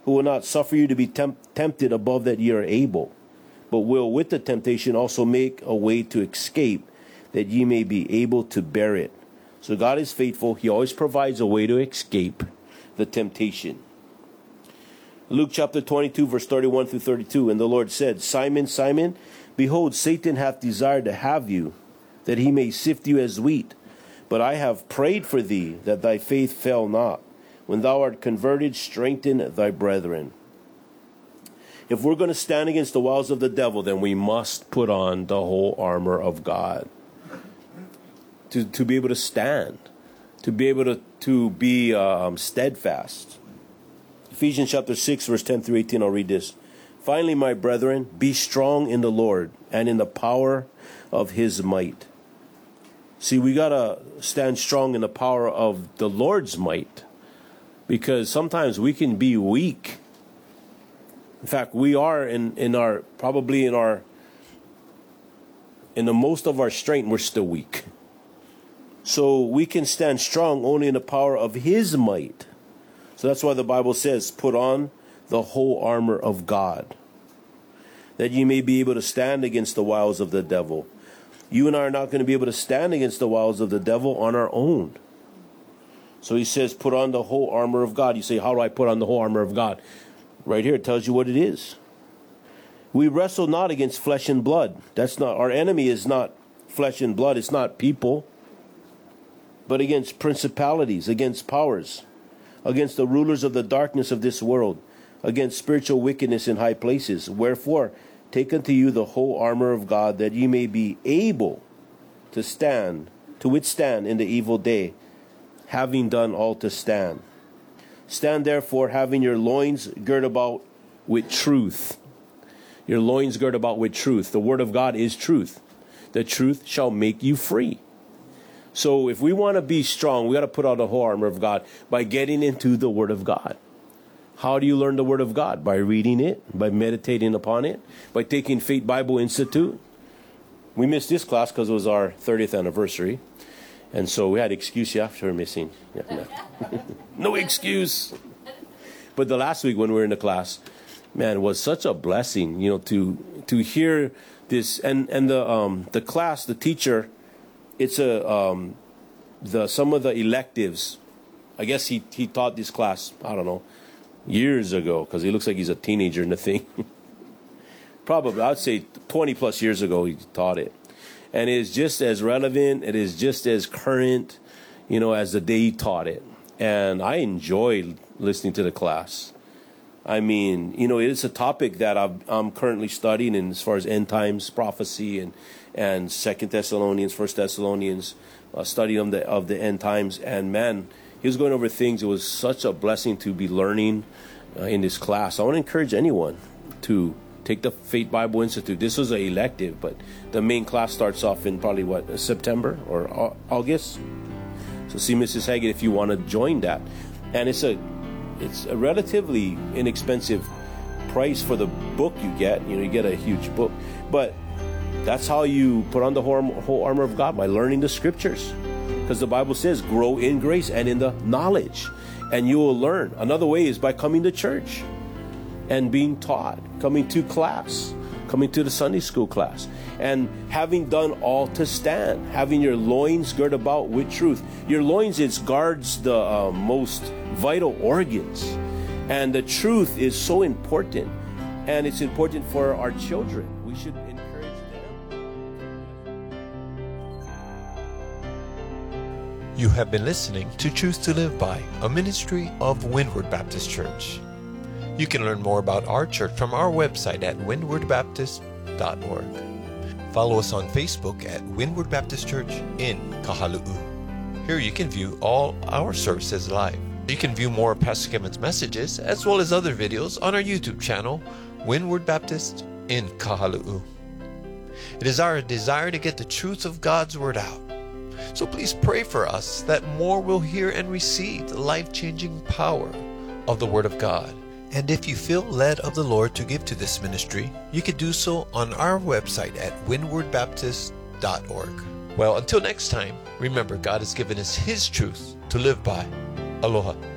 who will not suffer you to be tempted above that ye are able, but will with the temptation also make a way to escape, that ye may be able to bear it. So God is faithful. He always provides a way to escape the temptation. Luke chapter 22, verse 31 through 32. And the Lord said, Simon, Simon, behold, Satan hath desired to have you, that he may sift you as wheat. But I have prayed for thee, that thy faith fail not. When thou art converted, strengthen thy brethren. If we're going to stand against the wiles of the devil, then we must put on the whole armor of God. To be able to stand, to be able to be steadfast. Ephesians chapter 6, verse 10 through 18, I'll read this. Finally, my brethren, be strong in the Lord and in the power of his might. See, we got to stand strong in the power of the Lord's might, because sometimes we can be weak. In fact, we are in the most of our strength, we're still weak. So we can stand strong only in the power of his might. So that's why the Bible says, put on the whole armor of God, that you may be able to stand against the wiles of the devil. You and I are not going to be able to stand against the wiles of the devil on our own. So he says, put on the whole armor of God. You say, how do I put on the whole armor of God? Right here, it tells you what it is. We wrestle not against flesh and blood. That's not, our enemy is not flesh and blood. It's not people, but against principalities, against powers, against the rulers of the darkness of this world, against spiritual wickedness in high places. Wherefore, take unto you the whole armor of God, that ye may be able to withstand in the evil day, having done all to stand. Stand therefore, having your loins girt about with truth. Your loins girt about with truth. The word of God is truth. The truth shall make you free. So if we want to be strong, we got to put on the whole armor of God by getting into the word of God. How do you learn the word of God? By reading it, by meditating upon it, by taking Faith Bible Institute. We missed this class because it was our 30th anniversary. And so we had excuse after missing. No excuse. But the last week when we were in the class, man, it was such a blessing, to hear this. And the class, the teacher, it's some of the electives. I guess he taught this class, I don't know, years ago, because he looks like he's a teenager in the thing. Probably, I'd say 20 plus years ago he taught it. And it is just as relevant, it is just as current, as the day he taught it. And I enjoyed listening to the class. I mean, it's a topic that I'm currently studying, in as far as end times prophecy and 2 Thessalonians, 1 Thessalonians, study of the end times. And man, he was going over things. It was such a blessing to be learning in this class. I want to encourage anyone to take the Faith Bible Institute. This was an elective, but the main class starts off in probably September or August. So see Mrs. Haggett if you want to join that. And it's a relatively inexpensive price for the book you get. You get a huge book, but that's how you put on the whole armor of God, by learning the scriptures, because the Bible says grow in grace and in the knowledge, and you will learn. Another way is by coming to church and being taught, coming to class, coming to the Sunday school class, and having done all to stand, having your loins girt about with truth. Your loins, it guards the most vital organs, and the truth is so important, and it's important for our children. We should encourage them. You have been listening to Choose to Live By, a ministry of Windward Baptist Church. You can learn more about our church from our website at windwardbaptist.org. Follow us on Facebook at Windward Baptist Church in Kahalu'u. Here you can view all our services live. You can view more of Pastor Kevin's messages as well as other videos on our YouTube channel, Windward Baptist in Kahalu'u. It is our desire to get the truth of God's Word out. So please pray for us that more will hear and receive the life-changing power of the Word of God. And if you feel led of the Lord to give to this ministry, you can do so on our website at windwardbaptist.org. Well, until next time, remember God has given us His truth to live by. Aloha.